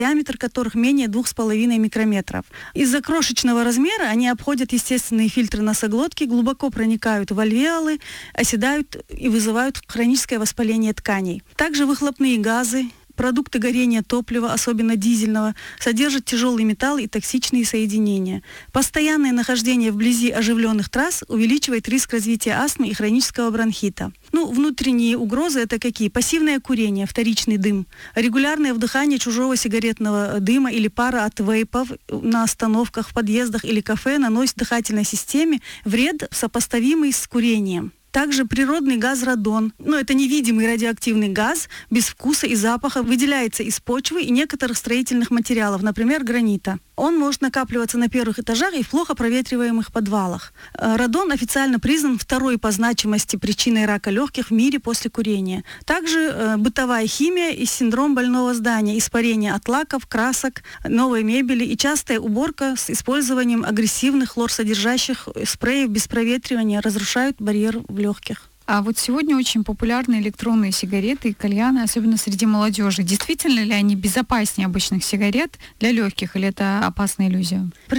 диаметр которых менее 2,5 микрометров. Из-за крошечного размера они обходят естественные фильтры носоглотки, глубоко проникают в альвеолы, оседают и вызывают хроническое воспаление тканей. Также выхлопные газы, продукты горения топлива, особенно дизельного, содержат тяжелый металл и токсичные соединения. Постоянное нахождение вблизи оживленных трасс увеличивает риск развития астмы и хронического бронхита. Внутренние угрозы это какие? Пассивное курение, вторичный дым, регулярное вдыхание чужого сигаретного дыма или пара от вейпов на остановках, в подъездах или кафе наносит дыхательной системе вред, сопоставимый с курением. Также природный газ радон. Это невидимый радиоактивный газ, без вкуса и запаха, выделяется из почвы и некоторых строительных материалов, например, гранита. Он может накапливаться на первых этажах и в плохо проветриваемых подвалах. Радон официально признан второй по значимости причиной рака легких в мире после курения. Также бытовая химия и синдром больного здания, испарение от лаков, красок, новой мебели и частая уборка с использованием агрессивных хлорсодержащих спреев без проветривания разрушают барьер в легких. А вот сегодня очень популярны электронные сигареты и кальяны, особенно среди молодежи. Действительно ли они безопаснее обычных сигарет для легких, или это опасная иллюзия?